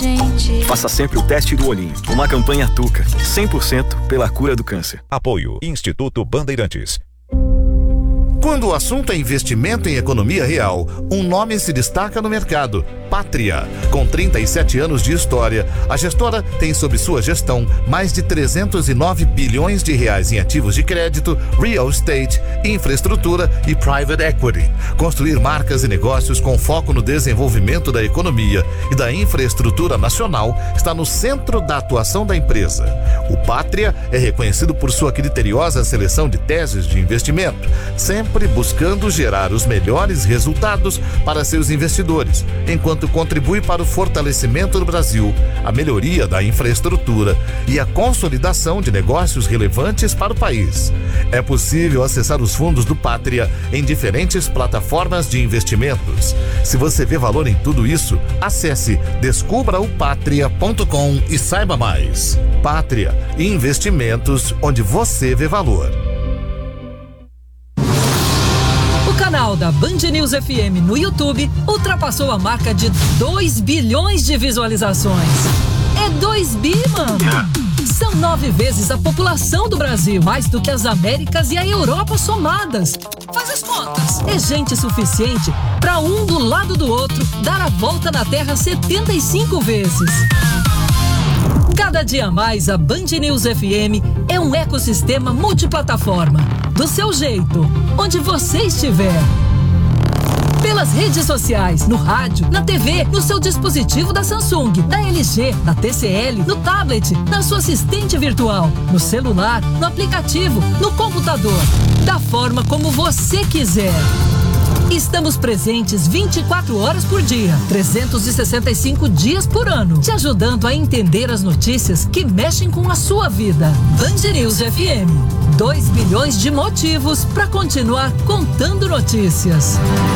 gente. Faça sempre o teste do olhinho. Uma campanha Tuca, 100% pela cura do câncer. Apoio Instituto Bandeirantes. Quando o assunto é investimento em economia real, um nome se destaca no mercado: Pátria. Com 37 anos de história, a gestora tem sob sua gestão mais de 309 bilhões de reais em ativos de crédito, real estate, infraestrutura e private equity. Construir marcas e negócios com foco no desenvolvimento da economia e da infraestrutura nacional está no centro da atuação da empresa. O Pátria é reconhecido por sua criteriosa seleção de teses de investimento, sempre buscando gerar os melhores resultados para seus investidores, enquanto contribui para o fortalecimento do Brasil, a melhoria da infraestrutura e a consolidação de negócios relevantes para o país. É possível acessar os fundos do Pátria em diferentes plataformas de investimentos. Se você vê valor em tudo isso, acesse descubraopatria.com e saiba mais. Pátria, investimentos onde você vê valor. O canal da Band News FM no YouTube ultrapassou a marca de 2 bilhões de visualizações. É 2 bi, mano! São 9 vezes a população do Brasil, mais do que as Américas e a Europa somadas. Faz as contas. É gente suficiente para um do lado do outro dar a volta na Terra 75 vezes. Cada dia mais, a Band News FM é um ecossistema multiplataforma. Do seu jeito, onde você estiver. Pelas redes sociais, no rádio, na TV, no seu dispositivo da Samsung, da LG, da TCL, no tablet, na sua assistente virtual, no celular, no aplicativo, no computador. Da forma como você quiser. Estamos presentes 24 horas por dia, 365 dias por ano, te ajudando a entender as notícias que mexem com a sua vida. Band News FM, 2 bilhões de motivos para continuar contando notícias.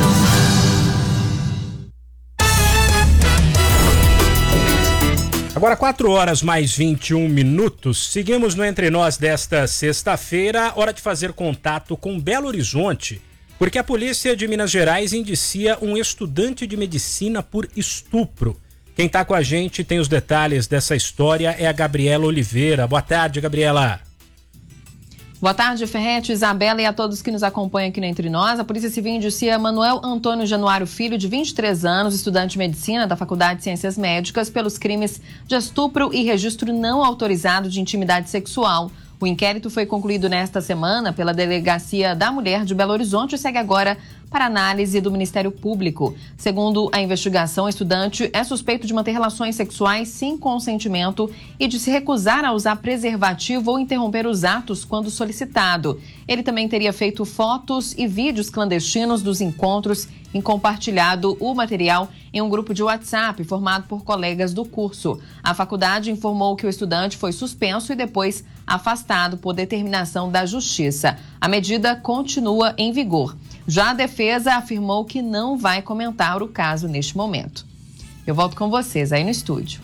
Agora 4 horas mais 21 minutos, seguimos no Entre Nós desta sexta-feira, hora de fazer contato com Belo Horizonte, porque a polícia de Minas Gerais indicia um estudante de medicina por estupro. Quem está com a gente tem os detalhes dessa história é a Gabriela Oliveira. Boa tarde, Gabriela. Boa tarde, Ferretti, Isabela e a todos que nos acompanham aqui no Entre Nós. A Polícia Civil indicia Manuel Antônio Januário Filho, de 23 anos, estudante de medicina da Faculdade de Ciências Médicas, pelos crimes de estupro e registro não autorizado de intimidade sexual. O inquérito foi concluído nesta semana pela Delegacia da Mulher de Belo Horizonte e segue agora para análise do Ministério Público. Segundo a investigação, o estudante é suspeito de manter relações sexuais sem consentimento e de se recusar a usar preservativo ou interromper os atos quando solicitado. Ele também teria feito fotos e vídeos clandestinos dos encontros e compartilhado o material em um grupo de WhatsApp formado por colegas do curso. A faculdade informou que o estudante foi suspenso e depois afastado por determinação da Justiça. A medida continua em vigor. Já a defesa afirmou que não vai comentar o caso neste momento. Eu volto com vocês aí no estúdio.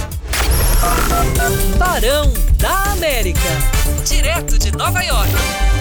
Barão da América, direto de Nova York.